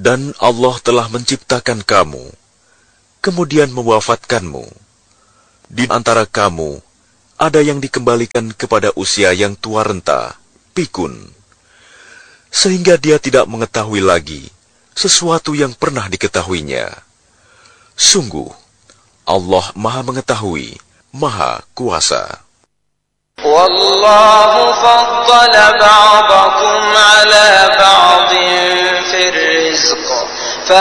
Dan Allah telah menciptakan kamu, kemudian mewafatkanmu. Di antara kamu, ada yang dikembalikan kepada usia yang tua renta, pikun, sehingga dia tidak mengetahui lagi sesuatu yang pernah diketahuinya. Sungguh, Allah Maha Mengetahui, Maha Kuasa. Wallahu faddala ba'dakum 'ala ba'din